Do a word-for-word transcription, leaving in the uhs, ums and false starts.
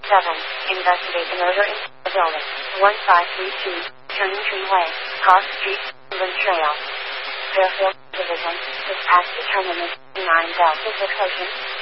seven. Investigate the motor in the building. one five three two. Turning Tree Way. Cross Street. Lynn Trail. Fairfield Division. Dispatch determinant. nine Delta six Ocean.